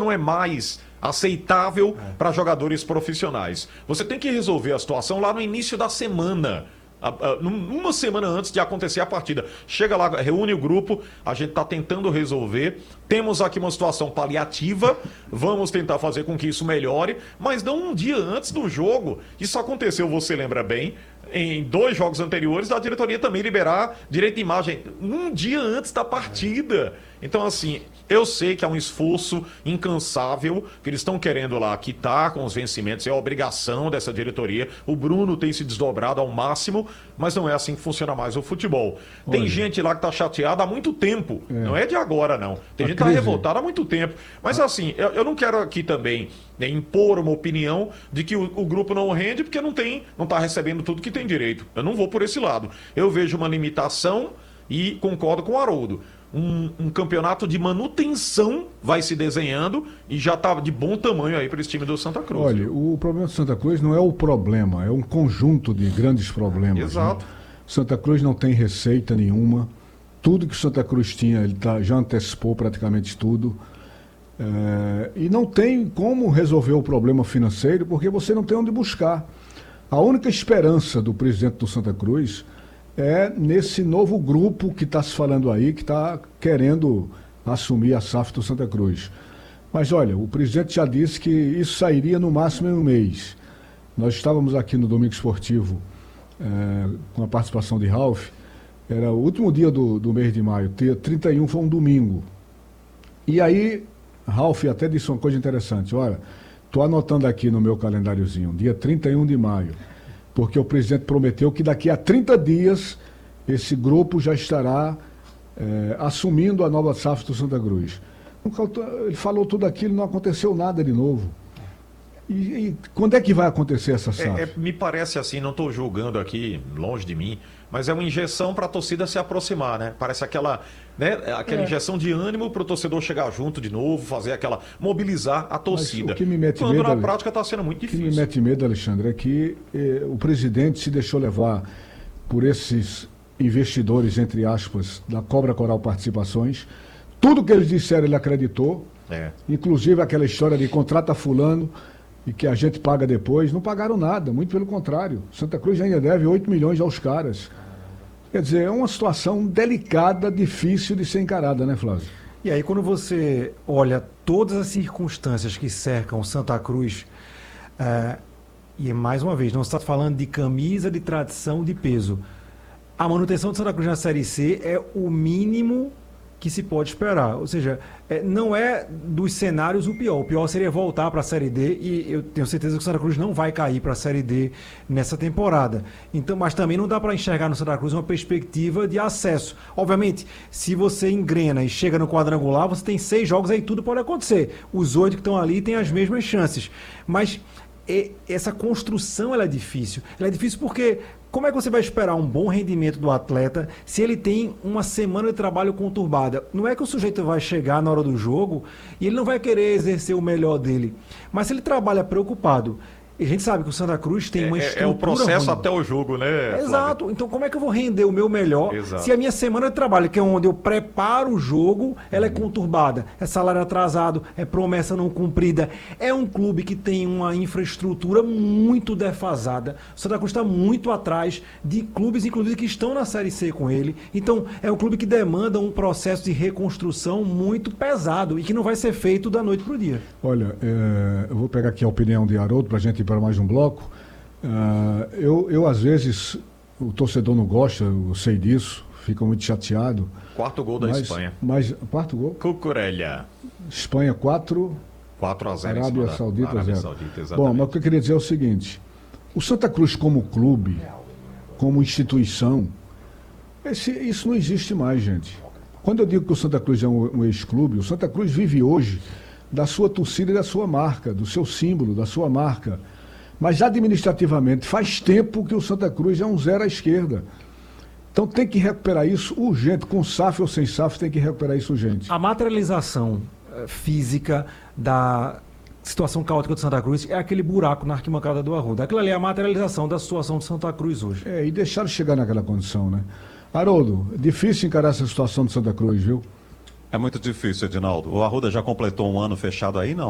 não é mais aceitável para jogadores profissionais. Você tem que resolver a situação lá no início da semana. Uma semana antes de acontecer a partida. Chega lá, reúne o grupo, a gente está tentando resolver. Temos aqui uma situação paliativa, vamos tentar fazer com que isso melhore, mas não um dia antes do jogo. Isso aconteceu, você lembra bem, em 2 jogos anteriores, da diretoria também liberar direito de imagem um dia antes da partida. Então, assim, eu sei que é um esforço incansável, que eles estão querendo lá quitar com os vencimentos, é a obrigação dessa diretoria. O Bruno tem se desdobrado ao máximo, mas não é assim que funciona mais o futebol. Tem gente lá que está chateada há muito tempo, não é de agora, não. Tem gente que está revoltada há muito tempo. Mas, assim, eu não quero aqui também impor uma opinião de que o grupo não rende porque não está recebendo tudo que tem direito. Eu não vou por esse lado. Eu vejo uma limitação e concordo com o Haroldo. Um campeonato de manutenção vai se desenhando e já está de bom tamanho aí para esse time do Santa Cruz. Olha, o problema do Santa Cruz não é o problema, é um conjunto de grandes problemas. Exato. Né? Santa Cruz não tem receita nenhuma. Tudo que o Santa Cruz tinha, ele já antecipou praticamente tudo. E não tem como resolver o problema financeiro porque você não tem onde buscar. A única esperança do presidente do Santa Cruz é nesse novo grupo que está se falando aí, que está querendo assumir a SAF do Santa Cruz. Mas olha, o presidente já disse que isso sairia no máximo em um mês. Nós estávamos aqui no Domingo Esportivo com a participação de Ralf, era o último dia do mês de maio, dia 31 foi um domingo. E aí, Ralf até disse uma coisa interessante, olha, estou anotando aqui no meu calendáriozinho, dia 31 de maio, porque o presidente prometeu que daqui a 30 dias esse grupo já estará assumindo a nova SAF do Santa Cruz. Ele falou tudo aquilo, não aconteceu nada de novo. E quando é que vai acontecer essa SAF? Me parece assim, não estou julgando aqui, longe de mim, mas é uma injeção para a torcida se aproximar, né? Parece aquela injeção de ânimo para o torcedor chegar junto de novo, fazer mobilizar a torcida. Mas o que me mete quando medo, na prática está sendo muito difícil. O que me mete medo, Alexandre, é que o presidente se deixou levar por esses investidores, entre aspas, da Cobra Coral Participações. Tudo que eles disseram ele acreditou, inclusive aquela história de contrata fulano e que a gente paga depois. Não pagaram nada, muito pelo contrário. Santa Cruz ainda deve 8 milhões aos caras. Quer dizer, é uma situação delicada, difícil de ser encarada, né, Flávio? E aí, quando você olha todas as circunstâncias que cercam Santa Cruz, e mais uma vez, não se está falando de camisa, de tradição, de peso. A manutenção de Santa Cruz na Série C é o mínimo que se pode esperar. Ou seja, não é dos cenários o pior. O pior seria voltar para a Série D e eu tenho certeza que o Santa Cruz não vai cair para a Série D nessa temporada. Então, mas também não dá para enxergar no Santa Cruz uma perspectiva de acesso. Obviamente, se você engrena e chega no quadrangular, você tem 6 jogos, aí tudo pode acontecer. Os 8 que estão ali têm as mesmas chances. Mas essa construção ela é difícil. Ela é difícil porque como é que você vai esperar um bom rendimento do atleta se ele tem uma semana de trabalho conturbada? Não é que o sujeito vai chegar na hora do jogo e ele não vai querer exercer o melhor dele. Mas se ele trabalha preocupado, e a gente sabe que o Santa Cruz tem uma estrutura o processo ruim. Até o jogo, né? Exato. Flávio? Então como é que eu vou render o meu melhor Exato. se a minha semana de trabalho, que é onde eu preparo o jogo, ela é conturbada, é salário atrasado, é promessa não cumprida. É um clube que tem uma infraestrutura muito defasada. O Santa Cruz está muito atrás de clubes, inclusive, que estão na Série C com ele. Então é um clube que demanda um processo de reconstrução muito pesado e que não vai ser feito da noite para o dia. Olha, eu vou pegar aqui a opinião de Haroldo para a gente ir para mais um bloco. Eu às vezes, o torcedor não gosta, eu sei disso, fica muito chateado. 4º gol da Espanha. Mas, 4º gol? Cucurella. Espanha 4, 4-0 Arábia Saudita 0. Saudita, exatamente. Bom, mas o que eu queria dizer é o seguinte, o Santa Cruz como clube, como instituição, isso não existe mais, gente. Quando eu digo que o Santa Cruz é um ex-clube, o Santa Cruz vive hoje da sua torcida e da sua marca, do seu símbolo, da sua marca. Mas administrativamente faz tempo que o Santa Cruz é um 0 à esquerda. Então tem que recuperar isso urgente, com SAF ou sem SAF, tem que recuperar isso urgente. A materialização física da situação caótica do Santa Cruz é aquele buraco na arquibancada do Arruda. Aquilo ali é a materialização da situação de Santa Cruz hoje. E deixaram chegar naquela condição, né? Haroldo, difícil encarar essa situação de Santa Cruz, viu? É muito difícil, Edinaldo. O Arruda já completou um ano fechado aí, não?